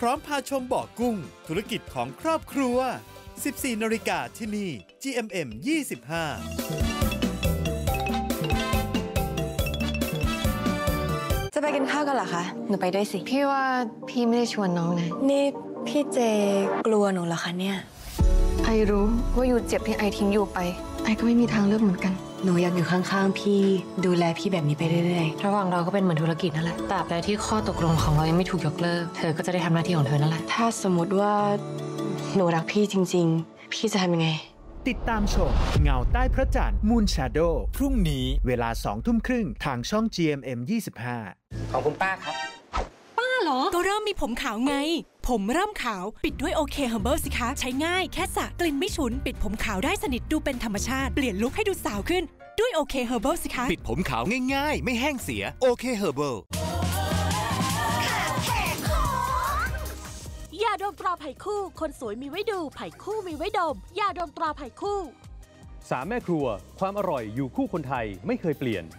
ร้อมพาชมบ่อกุ้งธุรกิจของครอบครัว 14 นาฬิกาที่นี่ GMM 25 จะไปกินข้าวกันเหรอคะหนูไปด้วยสิพี่ว่าพี่ไม่ได้ชวนน้องนะนี่พี่เจกลัวหนูเหรอคะเนี่ยไอรู้ว่าอยู่เจ็บที่ไอทิ้งอยู่ไปไอก็ไม่มีทางเลือกเหมือนกันหนูอยากอยู่ข้างๆพี่ดูแลพี่แบบนี้ไปเรื่อยๆระหว่างเราก็เป็นเหมือนธุรกิจนั่นแหละตราบใดที่ข้อตกลงของเรายังไม่ถูกยกเลิกเธอก็จะได้ทำหน้าที่ของเธอนั่นแหละถ้าสมมติว่าหนูรักพี่จริงๆพี่จะทำยังไงติดตามชมเงาใต้พระจันทร์ Moon Shadow พรุ่งนี้เวลา 20:30 ทางช่อง GMM 25 ของคุณป้าครับป้าเหรอก็เริ่มมีผมขาวไงผมเริ่มขาวปิดด้วยโอเคเฮอร์เบิลสิคะใช้ง่ายแค่สระกลิ่นไม่ฉุนปิดผมขาวได้สนิทดูเป็นธรรมชาติเปลี่ยนลุคให้ดูสาวขึ้นด้วยโอเคเฮอร์เบิลสิคะปิดผมขาวง่ายๆไม่แห้งเสียโอเคเฮอร์เบิลยาดมตราไผ่คู่คนสวยมีไว้ดูไผ่คู่มีไว้ดมยาดมตราไผ่คู่ 3 แม่ครัวความอร่อยอยู่คู่คนไทยไม่เคยเปลี่ยน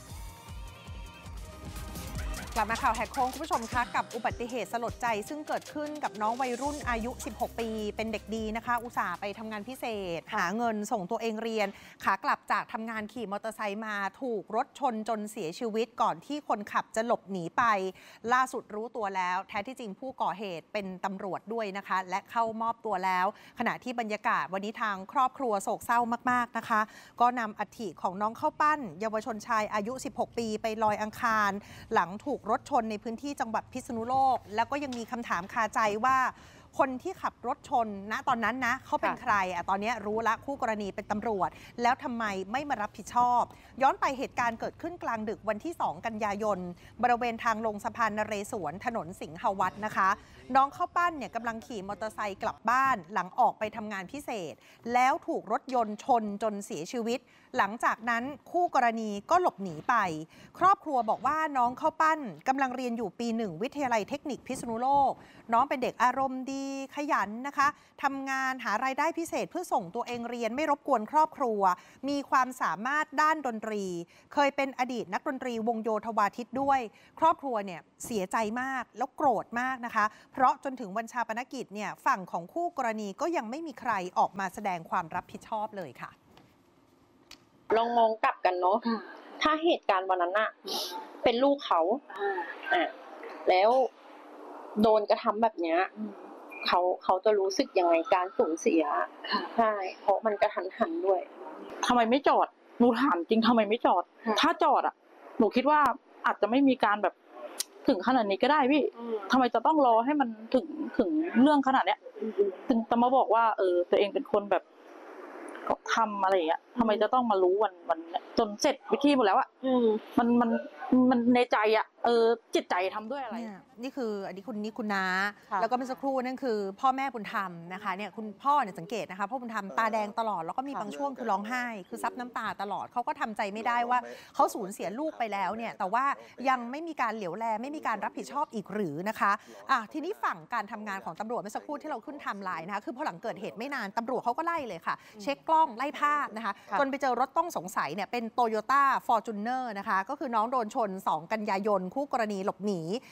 กลับมาข่าวแหกโค้งคุณผู้ชมคะกับอุบัติเหตุสลดใจซึ่งเกิดขึ้นกับน้องวัยรุ่นอายุ16ปีเป็นเด็กดีนะคะอุตส่าห์ไปทำงานพิเศษหาเงินส่งตัวเองเรียนขากลับจากทำงานขี่มอเตอร์ไซค์มาถูกรถชนจนเสียชีวิตก่อนที่คนขับจะหลบหนีไปล่าสุดรู้ตัวแล้วแท้ที่จริงผู้ก่อเหตุเป็นตำรวจด้วยนะคะและเข้ามอบตัวแล้วขณะที่บรรยากาศวันนี้ทางครอบครัวโศกเศร้ามากๆนะคะก็นำอัฐิของน้องข้าวปั้นเยาวชนชายอายุ16ปีไปลอยอังคารหลังถูกรถชนในพื้นที่จังหวัดพิษณุโลกแล้วก็ยังมีคำถามคาใจว่าคนที่ขับรถชนณตอนนั้นนะเขาเป็นใครตอนนี้รู้ละคู่กรณีเป็นตำรวจแล้วทำไมไม่มารับผิดชอบย้อนไปเหตุการณ์เกิดขึ้นกลางดึกวันที่2กันยายนบริเวณทางลงสะพานนเรศวรถนนสิงหวัฒน์นะคะน้องข้าวปั้นเนี่ยกำลังขี่มอเตอร์ไซค์กลับบ้านหลังออกไปทำงานพิเศษแล้วถูกรถยนต์ชนจนเสียชีวิตหลังจากนั้นคู่กรณีก็หลบหนีไปครอบครัวบอกว่าน้องข้าวปั้นกำลังเรียนอยู่ปี1วิทยาลัยเทคนิคพิษณุโลกน้องเป็นเด็กอารมณ์ดีขยันนะคะทำงานหารายได้พิเศษเพื่อส่งตัวเองเรียนไม่รบกวนครอบครัวมีความสามารถด้านดนตรีเคยเป็นอดีตนักดนตรีวงโยธวาทิตด้วยครอบครัวเนี่ยเสียใจมากแล้วโกรธมากนะคะเพราะจนถึงวันชาปนกิจเนี่ยฝั่งของคู่กรณีก็ยังไม่มีใครออกมาแสดงความรับผิดชอบเลยค่ะลองมองกลับกันเนาะถ้าเหตุการณ์วันนั้นน่ะเป็นลูกเขาแล้วโดนกระทำแบบเนี้ยเขาจะรู้สึกยังไงการสูญเสียใช่เพราะมันกระทันหันด้วยทำไมไม่จอดหนูถามจริงทำไมไม่จอดถ้าจอดหนูคิดว่าอาจจะไม่มีการแบบถึงขนาดนี้ก็ได้พี่ทำไมจะต้องรอให้มันถึงเรื่องขนาดเนี้ยถึงจะมาบอกว่าตัวเองเป็นคนแบบทำอะไรอย่างเงี้ยทำไมจะต้องมารู้วันจนเสร็จวิธีหมดแล้วมันในใจจิตใจทำด้วยอะไรนี่คืออันนี้คุณน้าแล้วก็เมื่อสักครู่นั่นคือพ่อแม่บุญธรรมนะคะเนี่ยคุณพ่อเนี่ยสังเกตนะคะพ่อบุญธรรมตาแดงตลอดแล้วก็มีบางช่วงคือร้องไห้คือซับน้ำตาตลอดเขาก็ทำใจไม่ได้ว่าเขาสูญเสียลูกไปแล้วเนี่ยแต่ว่ายังไม่มีการเหลียวแลไม่มีการรับผิดชอบอีกหรือนะคะทีนี้ฝั่งการทำงานของตำรวจเมื่อสักครู่ที่เราขึ้นไทม์ไลน์นะคะคือพอหลังเกิดเหตุไม่นานตำรวจเขาก็ไล่เลยค่ะเช็คกล้องไล่ภาพนะคะจนไปเจอรถต้องสงสัยเนี่ยเป็น Toyota Fortuner นะคะก็คือน้องโดนชน2กันยายนคู่กรณีหลบหนี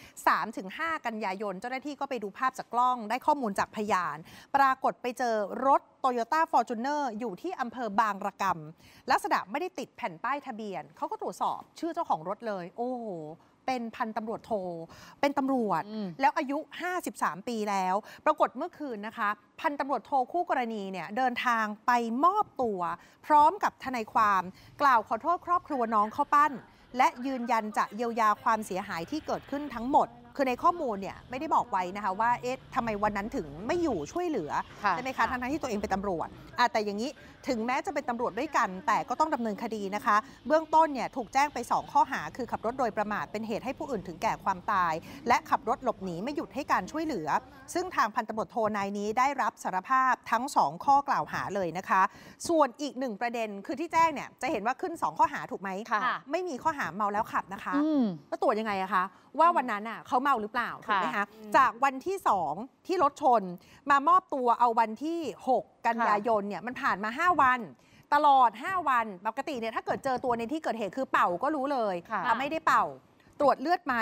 3-5 กันยายนเจ้าหน้าที่ก็ไปดูภาพจากกล้องได้ข้อมูลจากพยานปรากฏไปเจอรถ Toyota Fortuner อยู่ที่อำเภอบางระกำลักษณะไม่ได้ติดแผ่นป้ายทะเบียนเขาก็ตรวจสอบชื่อเจ้าของรถเลยโอ้โหเป็นพันตำรวจโทเป็นตำรวจแล้วอายุ53ปีแล้วปรากฏเมื่อคืนนะคะพันตำรวจโทคู่กรณีเนี่ยเดินทางไปมอบตัวพร้อมกับทนายความกล่าวขอโทษครอบครัวน้องข้าวปั้นและยืนยันจะเยียวยาความเสียหายที่เกิดขึ้นทั้งหมดคือในข้อมูลเนี่ยไม่ได้บอกไว้นะคะว่าทำไมวันนั้นถึงไม่อยู่ช่วยเหลือใช่ไหมคะทั้งที่ตัวเองเป็นตำรวจแต่อย่างนี้ถึงแม้จะเป็นตำรวจด้วยกันแต่ก็ต้องดำเนินคดีนะคะเบื้องต้นเนี่ยถูกแจ้งไป2ข้อหาคือขับรถโดยประมาทเป็นเหตุให้ผู้อื่นถึงแก่ความตายและขับรถหลบหนีไม่หยุดให้การช่วยเหลือซึ่งทางพันตำรวจโทนายนี้ได้รับสารภาพทั้ง2ข้อกล่าวหาเลยนะคะส่วนอีก1ประเด็นคือที่แจ้งเนี่ยจะเห็นว่าขึ้น2ข้อหาถูกไหมไม่มีข้อหาเมาแล้วขับนะคะแล้วตรวจยังไงอะคะว่าวันนั้นเขาเมาหรือเปล่าถูกไหมคะจากวันที่2ที่รถชนมามอบตัวเอาวันที่6กันยายนเนี่ยมันผ่านมา5วันตลอด5วันปกติเนี่ยถ้าเกิดเจอตัวในที่เกิดเหตุคือเป่าก็รู้เลยไม่ได้เป่าตรวจเลือดไหม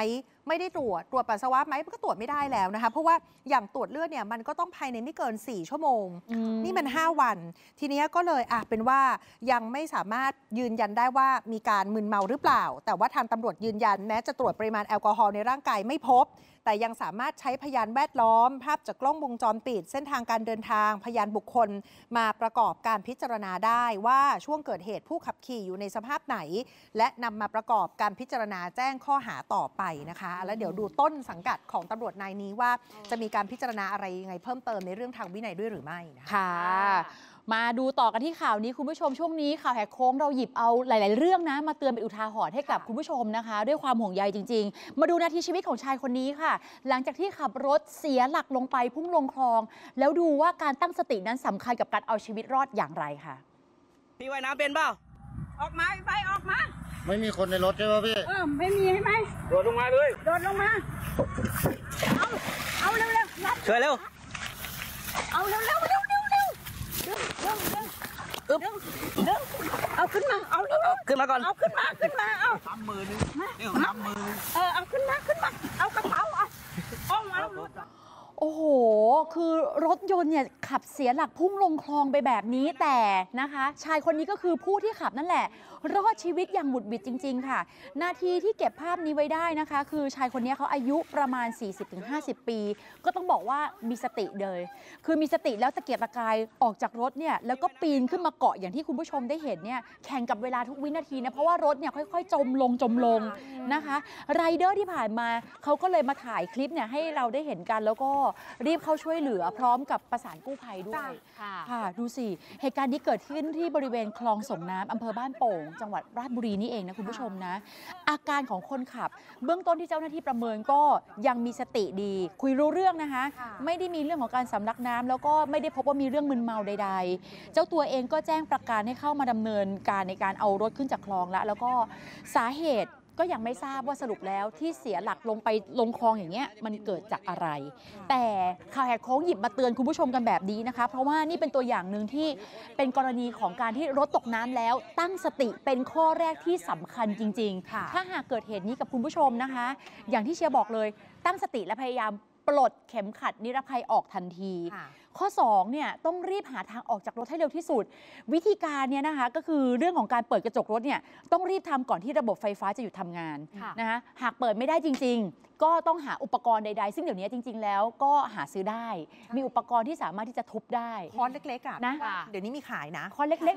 ไม่ได้ตรวจปัสสาวะไหมมันก็ตรวจไม่ได้แล้วนะคะเพราะว่าอย่างตรวจเลือดเนี่ยมันก็ต้องภายในไม่เกิน4 ชั่วโมงนี่มัน5 วันทีนี้ก็เลยเป็นว่ายังไม่สามารถยืนยันได้ว่ามีการมึนเมาหรือเปล่าแต่ว่าทางตำรวจยืนยันแม้จะตรวจปริมาณแอลกอฮอล์ในร่างกายไม่พบแต่ยังสามารถใช้พยานแวดล้อมภาพจากกล้องวงจรปิดเส้นทางการเดินทางพยานบุคคลมาประกอบการพิจารณาได้ว่าช่วงเกิดเหตุผู้ขับขี่อยู่ในสภาพไหนและนำมาประกอบการพิจารณาแจ้งข้อหาต่อไปนะคะแล้วเดี๋ยวดูต้นสังกัดของตำรวจนายนี้ว่าจะมีการพิจารณาอะไรยังไงเพิ่มเติมในเรื่องทางวินัยด้วยหรือไม่นะคะค่ะมาดูต่อกันที่ข่าวนี้คุณผู้ชมช่วงนี้ข่าวแหกโค้งเราหยิบเอาหลายๆเรื่องนะมาเตือนเป็นอุทาหรณ์ให้กับคุณผู้ชมนะคะด้วยความห่วงใยจริงๆมาดูนาทีชีวิตของชายคนนี้ค่ะหลังจากที่ขับรถเสียหลักลงไปพุ่งลงคลองแล้วดูว่าการตั้งสตินั้นสำคัญกับการเอาชีวิตรอดอย่างไรค่ะพี่ว่ายน้ำเป็นเปล่าออกมาไปออกมาไม่มีคนในรถใช่ไหมพี่ไม่มีใช่ไหมโดดลงมาเลยโดดลงมาเอาเร็วๆช่วยเร็วเอาเร็วเอาขึ้นมาเอาขึ้นมาก่อนเอาขึ้นมาเอาทำมือนึงทำมือเอาขึ้นมาเอากระเป๋าเอามาโอ้โหคือรถยนต์เนี่ยขับเสียหลักพุ่งลงคลองไปแบบนี้แต่นะคะชายคนนี้ก็คือผู้ที่ขับนั่นแหละรอดชีวิตอย่างบุดบิดจริงๆค่ะนาทีที่เก็บภาพนี้ไว้ได้นะคะคือชายคนนี้เขาอายุประมาณ 40-50 ปีก็ต้องบอกว่ามีสติเลยคือมีสติแล้วตะเกียกตะกายออกจากรถเนี่ยแล้วก็ปีนขึ้นมาเกาะอย่างที่คุณผู้ชมได้เห็นเนี่ยแข่งกับเวลาทุกวินาทีนะเพราะว่ารถเนี่ยค่อยๆจมลงนะคะไรเดอร์ที่ผ่านมาเขาก็เลยมาถ่ายคลิปเนี่ยให้เราได้เห็นกันแล้วก็รีบเข้าช่วยเหลือพร้อมกับประสานกู้ภัยด้วยค่ะดูสิเหตุการณ์นี้เกิดขึ้นที่บริเวณคลองส่งน้ำอำเภอบ้านโป่งจังหวัดราชบุรีนี่เองนะคุณผู้ชมนะอาการของคนขับเบื้องต้นที่เจ้าหน้าที่ประเมินก็ยังมีสติดีคุยรู้เรื่องนะคะไม่ได้มีเรื่องของการสำลักน้ำแล้วก็ไม่ได้พบว่ามีเรื่องมึนเมาใดๆเจ้าตัวเองก็แจ้งประกันให้เข้ามาดำเนินการในการเอารถขึ้นจากคลองแล้วก็สาเหตุก็ยังไม่ทราบว่าสรุปแล้วที่เสียหลักลงไปลงคลองอย่างเงี้ยมันเกิดจากอะไรแต่ข่าวแหกโค้งหยิบมาเตือนคุณผู้ชมกันแบบนี้นะคะเพราะว่านี่เป็นตัวอย่างหนึ่งที่เป็นกรณีของการที่รถตกน้ำแล้วตั้งสติเป็นข้อแรกที่สำคัญจริงๆถ้าหากเกิดเหตุนี้กับคุณผู้ชมนะคะอย่างที่เชียร์บอกเลยตั้งสติและพยายามปลดเข็มขัดนิรภัยออกทันทีข้อ2เนี่ยต้องรีบหาทางออกจากรถให้เร็วที่สุดวิธีการเนี่ยนะคะก็คือเรื่องของการเปิดกระจกรถเนี่ยต้องรีบทำก่อนที่ระบบไฟฟ้าจะหยุดทำงานนะคะหากเปิดไม่ได้จริงๆก็ต้องหาอุปกรณ์ใดๆซึ่งเดี๋ยวนี้จริงๆแล้วก็หาซื้อได้มีอุปกรณ์ที่สามารถที่จะทุบได้ค้อนเล็กๆนะเดี๋ยวนี้มีขายนะค้อนเล็ก